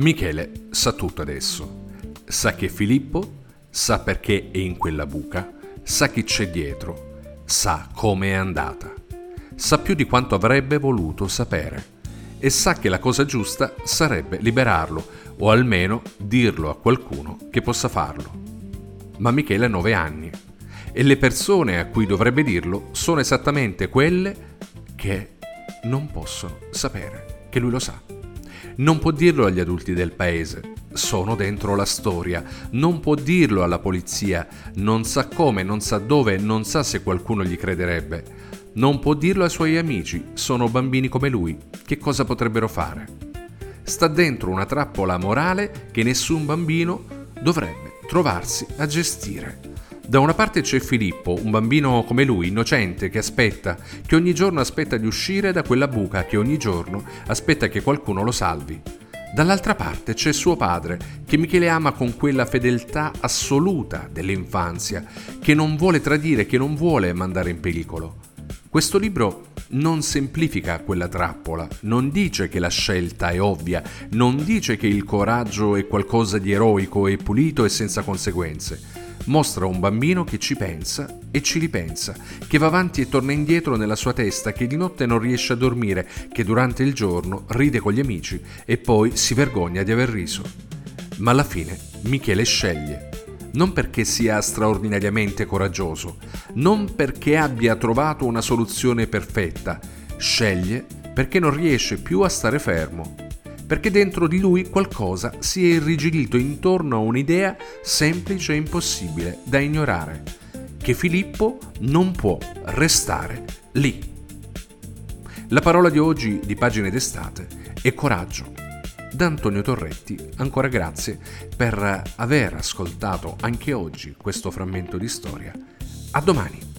Michele sa tutto adesso. Sa che Filippo, sa perché è in quella buca, sa chi c'è dietro, sa come è andata. Sa più di quanto avrebbe voluto sapere e sa che la cosa giusta sarebbe liberarlo o almeno dirlo a qualcuno che possa farlo. Ma Michele ha 9 anni e le persone a cui dovrebbe dirlo sono esattamente quelle che non possono sapere che lui lo sa. Non può dirlo agli adulti del paese, sono dentro la storia, non può dirlo alla polizia, non sa come, non sa dove, non sa se qualcuno gli crederebbe. Non può dirlo ai suoi amici, sono bambini come lui, che cosa potrebbero fare? Sta dentro una trappola morale che nessun bambino dovrebbe trovarsi a gestire. Da una parte c'è Filippo, un bambino come lui, innocente, che ogni giorno aspetta di uscire da quella buca, che ogni giorno aspetta che qualcuno lo salvi. Dall'altra parte c'è suo padre, che Michele ama con quella fedeltà assoluta dell'infanzia, che non vuole tradire, che non vuole mandare in pericolo. Questo libro non semplifica quella trappola, non dice che la scelta è ovvia, non dice che il coraggio è qualcosa di eroico e pulito e senza conseguenze. Mostra un bambino che ci pensa e ci ripensa, che va avanti e torna indietro nella sua testa, che di notte non riesce a dormire, che durante il giorno ride con gli amici e poi si vergogna di aver riso. Ma alla fine Michele sceglie, non perché sia straordinariamente coraggioso, non perché abbia trovato una soluzione perfetta, sceglie perché non riesce più a stare fermo. Perché dentro di lui qualcosa si è irrigidito intorno a un'idea semplice e impossibile da ignorare, che Filippo non può restare lì. La parola di oggi di Pagine d'estate è coraggio. Da Antonio Torretti, ancora grazie per aver ascoltato anche oggi questo frammento di storia. A domani!